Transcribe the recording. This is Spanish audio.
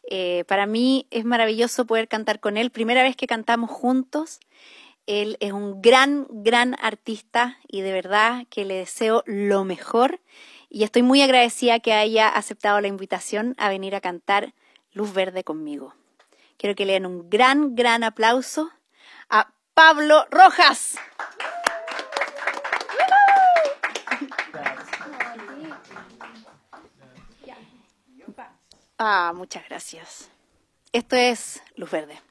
Para mí es maravilloso poder cantar con él. Primera vez que cantamos juntos. Él es un gran, gran artista y de verdad que le deseo lo mejor. Y estoy muy agradecida que haya aceptado la invitación a venir a cantar Luz Verde conmigo. Quiero que le den un gran, gran aplauso a Pablo Rojas. Muchas gracias. Esto es Luz Verde.